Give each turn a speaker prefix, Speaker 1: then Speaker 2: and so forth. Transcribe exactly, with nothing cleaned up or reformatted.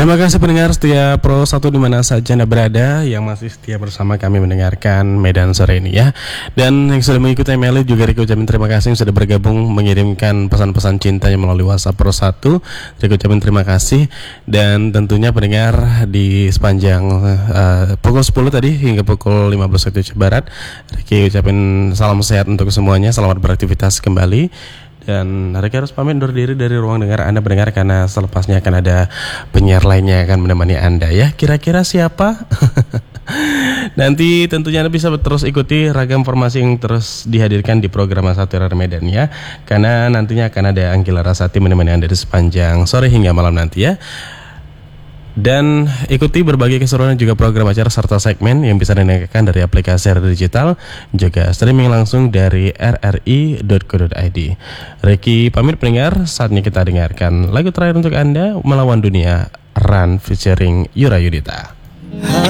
Speaker 1: Terima kasih pendengar setia Pro satu di mana saja Anda berada yang masih setia bersama kami mendengarkan Medan sore ini ya. Dan yang sudah mengikuti email juga Riko ucapin terima kasih yang sudah bergabung mengirimkan pesan-pesan cintanya melalui WhatsApp Pro satu. Riko ucapin terima kasih. Dan tentunya pendengar di sepanjang uh, pukul sepuluh tadi hingga pukul lima belas waktu Indonesia Barat, Riko ucapin salam sehat untuk semuanya, selamat beraktivitas kembali. Dan Riki harus pamit undur diri dari ruang dengar Anda mendengar karena selepasnya akan ada penyiar lainnya akan menemani Anda ya. Kira-kira siapa? Nanti tentunya Anda bisa terus ikuti ragam informasi yang terus dihadirkan di program Satu R Medan ya. Karena nantinya akan ada Anggi Larasati menemani Anda di sepanjang sore hingga malam nanti ya. Dan ikuti berbagai keseruan juga program acara serta segmen yang bisa didengarkan dari aplikasi radio digital, juga streaming langsung dari r r i dot co dot i d. Riki pamit pendengar, saatnya kita dengarkan lagu terakhir untuk Anda, Melawan Dunia, Run featuring Yura Yudita.